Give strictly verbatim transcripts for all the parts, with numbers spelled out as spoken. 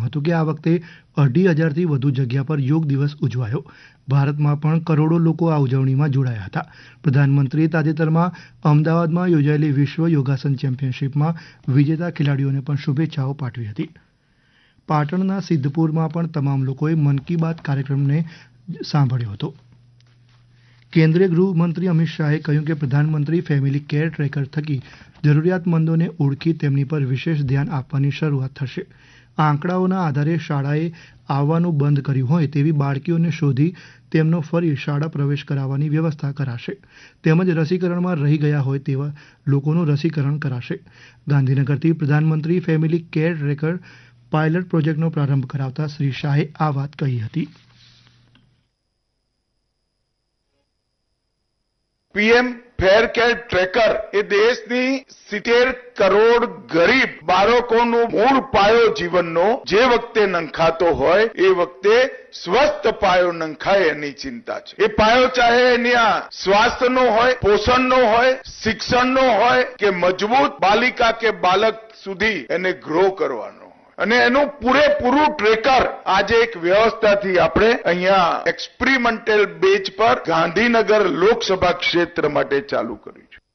હતું કે આ વખતે અઢી હજારથી વધુ જગ્યા પર યોગ દિવસ ઉજવાયો. ભારતમાં પણ કરોડો લોકો આ ઉજવણીમાં જોડાયા હતા. પ્રધાનમંત્રીએ તાજેતરમાં અમદાવાદમાં યોજાયેલી વિશ્વ યોગાસન ચેમ્પિયનશિપમાં વિજેતા ખેલાડીઓને પણ શુભેચ્છાઓ પાઠવી હતી. પાટણના સિદ્ધપુરમાં પણ તમામ લોકોએ મન કી બાત કાર્યક્રમને સાંભળ્યો હતો. કેન્દ્રીય ગૃહમંત્રી અમિત શાહે કહ્યું કે પ્રધાનમંત્રી ફેમિલી કેર ટ્રેકર થકી જરૂરિયાતમંદોને ઓળખી તેમની પર વિશેષ ધ્યાન આપવાની શરૂઆત થશે. આંકડાઓના આધારે શાળાએ આવવાનું બંધ કર્યું હોય તેવી બાળકીઓને શોધી તેમનો ફરી શાળા પ્રવેશ કરાવવાની વ્યવસ્થા કરાશે. તેમજ રસીકરણમાં રહી ગયા હોય તેવા લોકોનું રસીકરણ કરાશે. ગાંધીનગરથી પ્રધાનમંત્રી ફેમિલી કેર ટ્રેકર પાયલટ પ્રોજેક્ટનો પ્રારંભ કરાવતા શ્રી શાહે આ વાત કહી હતી. પીએમ ફેર કેર ટ્રેકર એ દેશની સિત્તેર કરોડ ગરીબ બાળકોનો મૂળ પાયો જીવનનો જે વખતે નંખાતો હોય એ વખતે સ્વસ્થ પાયો નંખાય એની ચિંતા છે. એ પાયો ચાહે એની સ્વાસ્થ્યનો હોય, પોષણનો હોય, શિક્ષણનો હોય કે મજબૂત બાલિકા કે બાલક સુધી એને ગ્રો કરવાનો અને એનું પૂરેપૂરું ટ્રેકર આજે એક વ્યવસ્થાથી આપણે અહીંયા એક્સપેરિમેન્ટલ બેઝ પર ગાંધીનગર લોકસભા ક્ષેત્ર માટે ચાલુ કર્યું છે.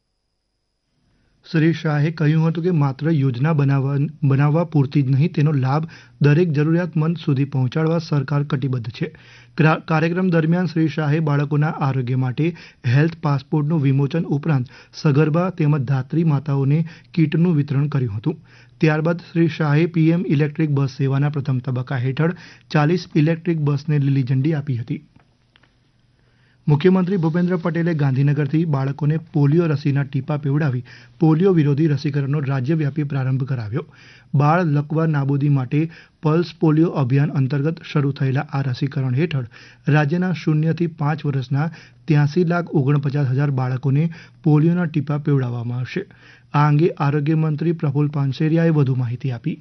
શ્રી શાહે કહ્યું હતું કે માત્ર યોજના બનાવવા બનાવવા પૂરતી જ નહીં, તેનો લાભ દરેક જરૂરિયાતમંદ સુધી પહોંચાડવા સરકાર કટિબદ્ધ છે. કાર્યક્રમ દરમિયાન શ્રી શાહે બાળકોના આરોગ્ય માટે હેલ્થ પાસપોર્ટનું વિમોચન ઉપરાંત સગર્ભા તેમજ ધાત્રી માતાઓને કીટનું વિતરણ કર્યું હતું. ત્યારબાદ શ્રી શાહે પીએમ ઇલેક્ટ્રિક બસ સેવાના પ્રથમ તબક્કા હેઠળ ચાલીસ ઇલેક્ટ્રિક બસને લીલી ઝંડી આપી હતી. મુખ્યમંત્રી ભૂપેન્દ્ર પટેલે ગાંધીનગરથી બાળકોને પોલિયો રસીના ટીપા પીવડાવી પોલિયો વિરોધી રસીકરણનો રાજ્યવ્યાપી પ્રારંભ કરાવ્યો. બાળ લકવા નાબૂદી માટે પલ્સ પોલિયો અભિયાન અંતર્ગત શરૂ થયેલા આ રસીકરણ હેઠળ રાજ્યના શૂન્યથી પાંચ વર્ષના ત્યાસી લાખ ઓગણપચાસ હજાર બાળકોને પોલિયોના ટીપા પીવડાવવામાં આવશે. આ અંગે આરોગ્ય મંત્રી પ્રફુલ પાનસેરિયાએ વધુ માહિતી આપી.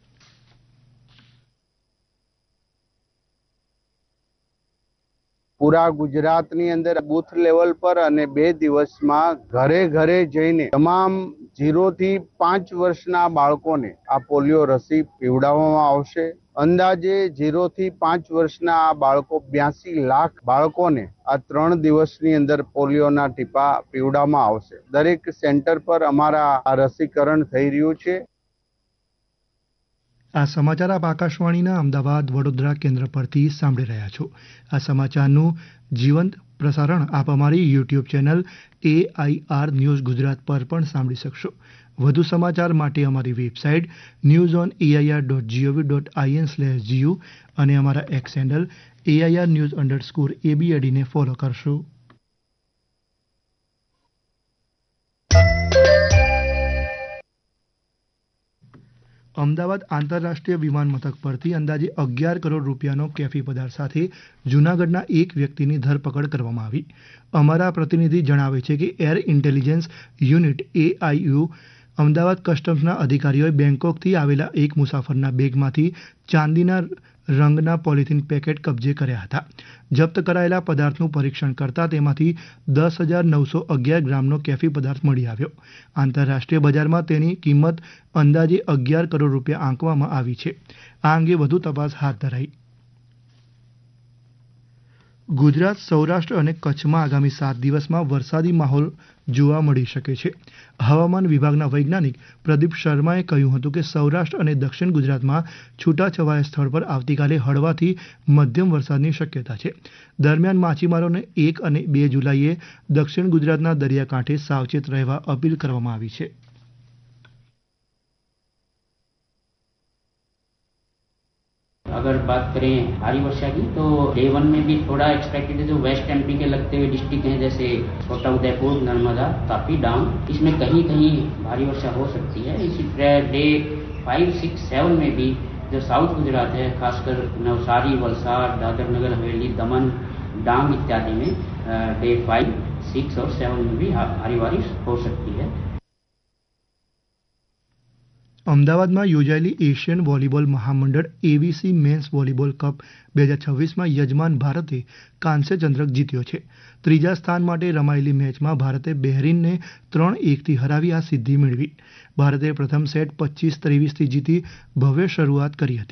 પૂરા ગુજરાતની અંદર બૂથ લેવલ પર અને બે દિવસમાં ઘરે ઘરે જઈને તમામ ઝીરો થી પાંચ વર્ષના બાળકોને આ પોલિયો રસી પીવડાવવામાં આવશે. અંદાજે ઝીરો થી પાંચ વર્ષના આ બાળકો બ્યાસી લાખ બાળકોને આ ત્રણ દિવસની અંદર પોલિયોના ટીપા પીવડાવવામાં આવશે. દરેક સેન્ટર પર અમારા આ રસીકરણ થઈ રહ્યું છે. આ સમાચાર આપ આકાશવાણીના અમદાવાદ વડોદરા કેન્દ્ર પરથી સાંભળી રહ્યા છો. આ સમાચારનું જીવંત પ્રસારણ આપ અમારી YouTube channel A I R news Gujarat પર પણ સાંભળી શકશો. વધુ સમાચાર માટે અમારી website news on AIR dot GOV dot IN slash GU અને અમારા x handle AIR news underscore એબીએડીને follow કરશો. અમદાવાદ આંતરરાષ્ટ્રીય વિમાન મથક પરથી અંદાજે અગિયાર કરોડ રૂપિયાનો કેફી પદાર્થ સાથે જૂનાગઢના એક વ્યક્તિની ધરપકડ કરવામાં આવી. અમારા પ્રતિનિધિ જણાવે છે કે એર ઇન્ટેલિજન્સ યુનિટ એઆઈયુ અમદાવાદ કસ્ટમ્સના અધિકારીઓએ બેંકોકથી આવેલા એક મુસાફરના બેગમાંથી ચાંદીના રંગના પોલિથીન પેકેટ કબજે કર્યા હતા. જપ્ત કરાયેલા પદાર્થનું પરીક્ષણ કરતા તેમાંથી દસ હજાર નવસો અગિયાર ગ્રામનો કેફી પદાર્થ મળી આવ્યો. આંતરરાષ્ટ્રીય બજારમાં તેની કિંમત અંદાજે અગિયાર કરોડ રૂપિયા આંકવામાં આવી છે. આ અંગે વધુ તપાસ હાથ ધરાઈ. ગુજરાત, સૌરાષ્ટ્ર અને કચ્છમાં આગામી સાત દિવસમાં વરસાદી માહોલ જોવા મળી શકે છે. હવામાન વિભાગના વૈજ્ઞાનિક પ્રદીપ શર્માએ કહ્યું હતું કે સૌરાષ્ટ્ર અને દક્ષિણ ગુજરાતમાં છૂટાછવાયા સ્થળ પર આવતીકાલે હળવાથી મધ્યમ વરસાદની શક્યતા છે. દરમિયાન માછીમારોને એક અને બે જુલાઈએ દક્ષિણ ગુજરાતના દરિયાકાંઠે સાવચેત રહેવા અપીલ કરવામાં આવી છે. अगर बात करें भारी वर्षा की तो डे वन में भी थोड़ा एक्सपेक्टेड है. जो वेस्ट एमपी के लगते हुए डिस्ट्रिक्ट हैं जैसे छोटा उदयपुर, नर्मदा, तापी, डांग, इसमें कहीं कहीं भारी वर्षा हो सकती है. इसी तरह डे फाइव सिक्स सेवन में भी जो साउथ गुजरात है खासकर नवसारी, वलसाड, दादर नगर हवेली, दमन, डांग इत्यादि में डे फाइव सिक्स और सेवन में भी भारी बारिश हो सकती है. અમદાવાદમાં યોજાયેલી Asian volleyball મહામંડળ એવીસી men's volleyball cup બે હજાર છવ્વીસમાં યજમાન ભારતે કાંસ્ય ચંદ્રક જીત્યો છે. ત્રીજા સ્થાન માટે રમાયેલી મેચમાં ભારતે બહેરીનને ત્રણ એકથી હરાવી આ સિદ્ધિ મેળવી. ભારતે પ્રથમ સેટ પચીસ ત્રેવીસથી જીતી ભવ્ય શરૂઆત કરી હતી.